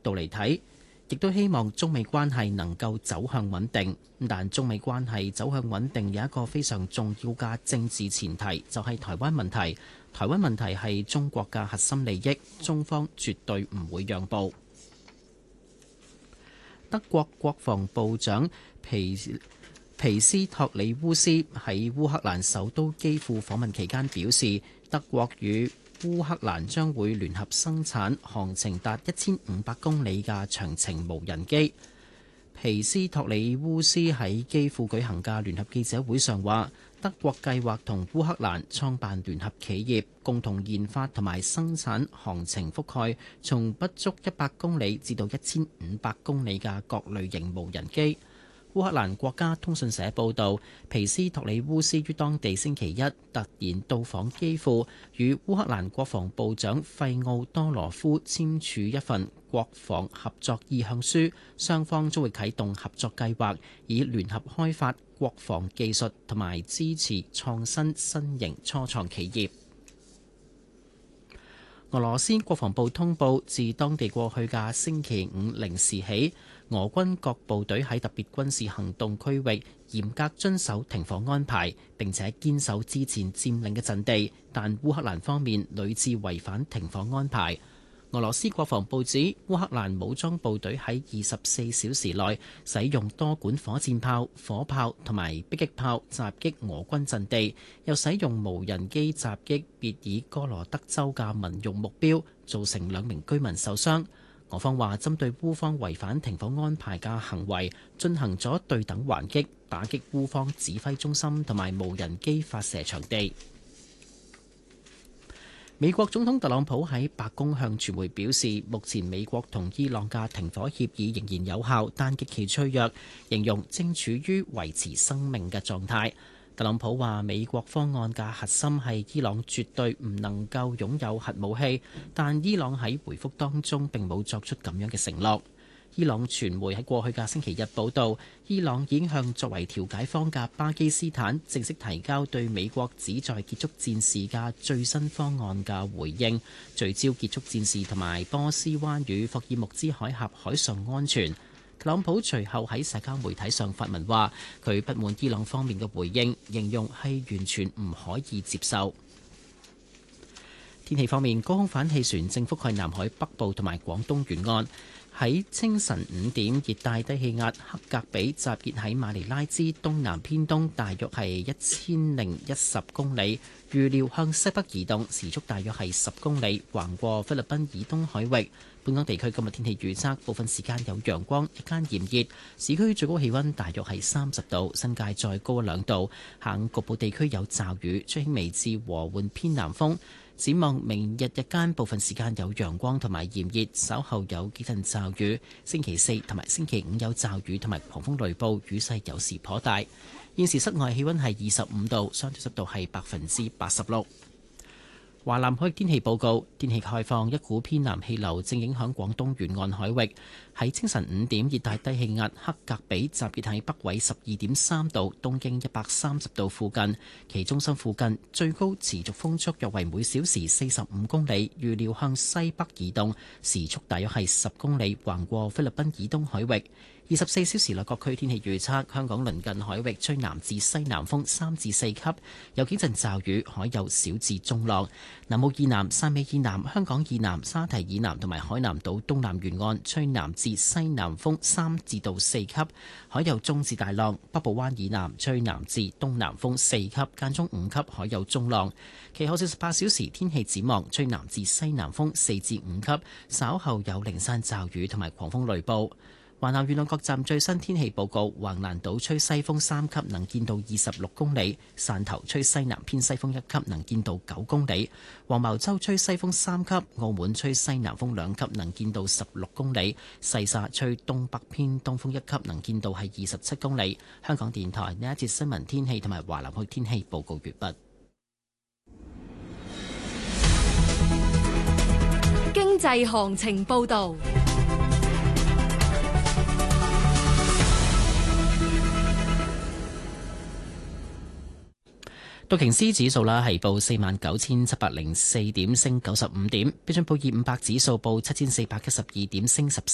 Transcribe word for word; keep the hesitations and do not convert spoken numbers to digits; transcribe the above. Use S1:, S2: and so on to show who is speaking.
S1: 度嚟睇，亦都希望中美關係能夠走向穩定。但中美關係走向穩定有一個非常重要嘅政治前提，就係台灣問題。台灣問題係中國嘅核心利益，中方絕對唔會讓步。德國國防部長皮皮斯托里烏斯喺烏克蘭首都基輔訪問期間表示，德國與烏克蘭將會聯合生產航程達一千五百公里嘅長程無人機。皮斯托里烏斯喺基輔舉行嘅聯合記者會上話，德國計劃同烏克蘭創辦聯合企業，共同研發同埋生產航程覆蓋從不足一百公里至到一千五百公里嘅各類型無人機。烏克蘭國家通訊社報導，皮斯托里烏斯於當地星期一突然到訪基輔，與烏克蘭國防部長費奧多羅夫簽署一份國防合作意向書，雙方將會啟動合作計劃，以聯合開發國防技術同埋支持創新新型初創企業。俄羅斯國防部通報，自當地過去嘅星期五零時起，俄軍各部隊喺特別軍事行動區域嚴格遵守停火安排，並且堅守之前佔領嘅陣地，但烏克蘭方面屢次違反停火安排。俄羅斯國防部指，烏克蘭武裝部隊喺二十四小時內使用多管火箭炮、火炮同埋迫擊炮襲擊俄軍陣地，又使用無人機襲擊別爾哥羅德州嘅民用目標，造成兩名居民受傷。俄方話，針對烏方違反停火安排嘅行為，進行咗對等還擊，打擊烏方指揮中心同埋無人機發射場地。美國總統特朗普喺白宮向傳媒表示，目前美國同伊朗嘅停火協議仍然有效，但極其脆弱，形容正處於維持生命嘅狀態。特朗普話，美國方案嘅核心係伊朗絕對唔能夠擁有核武器，但伊朗喺回覆當中並冇作出咁樣嘅承諾。伊朗傳媒喺過去嘅星期日報道，伊朗已經向作為調解方嘅巴基斯坦正式提交對美國旨在結束戰事嘅最新方案嘅回應，聚焦結束戰事同埋波斯灣與霍爾木茲海峽海上安全。特朗普隨後喺社交媒體上發文話，佢不滿伊朗方面嘅回應，形容係完全唔可以接受。天氣方面，高空反氣旋正覆蓋南海北部同埋廣東沿岸。喺清晨五點，熱帶低氣壓克格比集結喺馬尼拉之東南偏東，大約係一千零一十公里，預料向西北移動，時速大約係十公里，橫過菲律賓以東海域。本港地區今日天氣預測，部分時間有陽光，日間炎熱，市區最高氣溫大約係三十度，新界再高兩度。下午局部地區有驟雨，吹輕微至和緩偏南風。展望明日日間部分時間有陽光同埋炎熱，稍後有幾陣驟雨。星期四同埋星期五有驟雨同埋狂風雷暴，雨勢有時頗大。現時室外氣溫係二十五度，相對濕度係百分之八十六。華南海域天氣報告，天氣開放，一股偏南氣流正影響廣東沿岸海域。喺清晨五點，熱帶低氣壓克格比集結喺北緯十二點三度、東經一百三十度附近，其中心附近最高持續風速約為每小時四十五公里，預料向西北移動，時速大約係十公里，橫過菲律賓以東海域。二十四小時內各區天氣預測，香港鄰近海域吹南至西南風三至四級，有幾陣驟雨，海有小至中浪。南澳以南、汕尾以南、香港以南、沙堤以南同埋海南島東南沿岸吹南至西南風三至到四級，海有中至大浪。北部灣以南吹南至東南風四級，間中五級，海有中浪。其後四十八小時天氣展望，吹南至西南風四至五級，稍後有零散驟雨同埋狂風雷暴。華南沿岸各站最新天氣報告：橫瀾島吹西風三級，能見度二十六公里；汕頭吹西南偏西風一級，能見度九公里；黃茅洲吹西風三級；澳門吹西南風兩級，能見度十六公里；細沙吹東北偏東風一級，能見度係二十七公里。香港電台呢一節新聞天氣同埋華南區天氣報告完畢。
S2: 經濟行情報導。
S1: 道瓊斯指數啦係報四萬九千七百零四點，升九十五點；標準普爾五百指數報七千四百一十二點，升十